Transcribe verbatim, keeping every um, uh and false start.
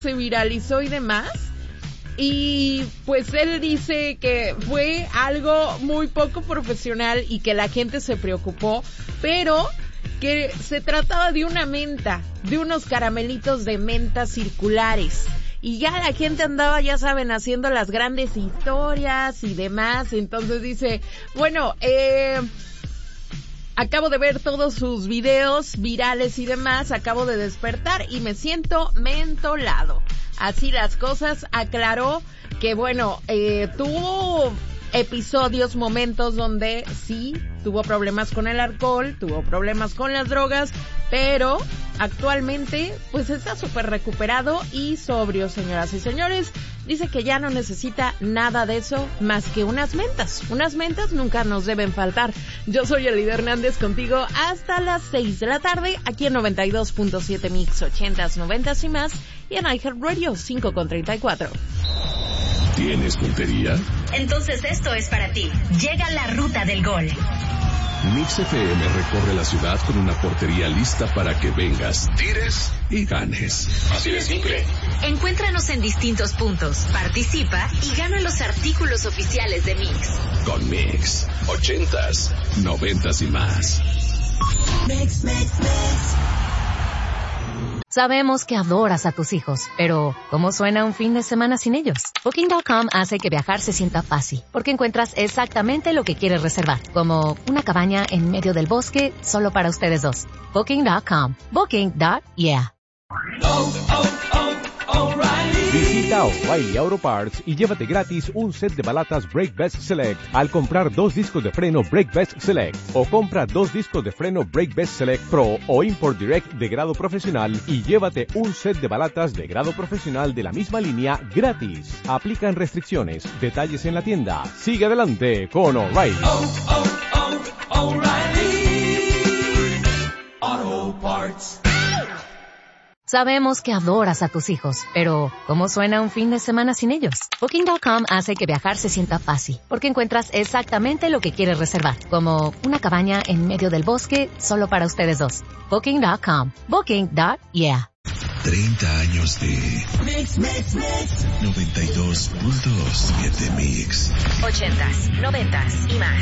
se viralizó y demás. Y pues él dice que fue algo muy poco profesional y que la gente se preocupó, pero que se trataba de una menta, de unos caramelitos de menta circulares. Y ya la gente andaba, ya saben, haciendo las grandes historias y demás. Entonces dice, bueno, eh... acabo de ver todos sus videos virales y demás, acabo de despertar y me siento mentolado. Así las cosas, aclaró que bueno, eh, tuvo episodios, momentos donde sí tuvo problemas con el alcohol, tuvo problemas con las drogas, pero actualmente pues está súper recuperado y sobrio, señoras y señores. Dice que ya no necesita nada de eso más que unas mentas. Unas mentas nunca nos deben faltar. Yo soy Elida Hernández contigo hasta las seis de la tarde aquí en noventa y dos punto siete Mix ochentas, noventas y más y en iHeartRadio cinco con treinta y cuatro. ¿Tienes puntería? Entonces esto es para ti. Llega la ruta del gol. Mix F M recorre la ciudad con una portería lista para que vengas, tires y ganes. Así de simple. Encuéntranos en distintos puntos, participa y gana los artículos oficiales de Mix. Con Mix, ochentas, noventas y más. Mix, mix, mix. Sabemos que adoras a tus hijos, pero ¿cómo suena un fin de semana sin ellos? Booking punto com hace que viajar se sienta fácil, porque encuentras exactamente lo que quieres reservar, como una cabaña en medio del bosque solo para ustedes dos. Booking punto com. Booking. Yeah. Oh, oh, oh, O'Reilly. Visita O'Reilly Auto Parts y llévate gratis un set de balatas Brake Best Select al comprar dos discos de freno Brake Best Select, o compra dos discos de freno Brake Best Select Pro o Import Direct de grado profesional y llévate un set de balatas de grado profesional de la misma línea gratis. Aplican restricciones. Detalles en la tienda. Sigue adelante con O'Reilly. Oh, oh, oh, O'Reilly Auto Parts. Sabemos que adoras a tus hijos, pero ¿cómo suena un fin de semana sin ellos? Booking punto com hace que viajar se sienta fácil, porque encuentras exactamente lo que quieres reservar, como una cabaña en medio del bosque solo para ustedes dos. Booking punto com. Booking. Yeah. treinta años de Mix, mix, mix. noventa y dos punto siete Mix. Ochentas, noventas y más.